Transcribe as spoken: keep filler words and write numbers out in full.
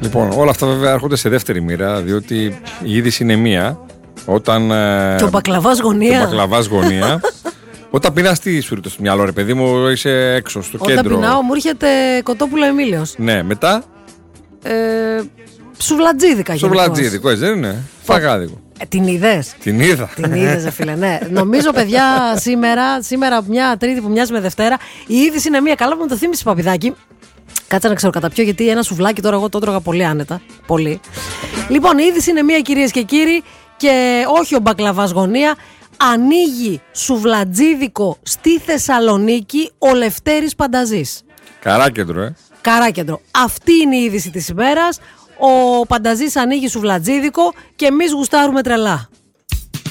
Λοιπόν, όλα αυτά βέβαια έρχονται σε δεύτερη μοίρα, διότι η είδηση είναι μία. Όταν. Και ο μπακλαβάς γωνία. Και ο μπακλαβάς γωνία. Όταν πεινάς, τι σου ήρθε στο μυαλό, ρε παιδί μου, είσαι έξω στο Όταν κέντρο. Όταν πεινάω, μου έρχεται κοτόπουλο Εμίλιος. Ναι, μετά. Ε, σουβλατζίδικα γενικώς. Σουβλατζίδικο, έτσι δεν είναι. Φαγάδικο. Ε, την είδες. Την είδα. Την είδες, φίλε, ναι. Νομίζω, παιδιά, σήμερα, σήμερα μια Τρίτη που μοιάζει με Δευτέρα, η είδηση είναι μία. Καλά που μου το θύμισε, Παπηδάκη. Κάτσε να ξέρω κατά ποιο, γιατί ένα σουβλάκι τώρα εγώ το έτρωγα πολύ άνετα. Πολύ. Λοιπόν, η είδηση είναι μία, κυρίες και κύριοι, και όχι ο μπακλαβάς γωνία. Ανοίγει σουβλατζίδικο στη Θεσσαλονίκη ο Λευτέρης Πανταζής. Καράκεντρο, ε. Καράκεντρο. Αυτή είναι η είδηση της ημέρας. Ο Πανταζής ανοίγει σουβλατζίδικο και εμείς γουστάρουμε τρελά.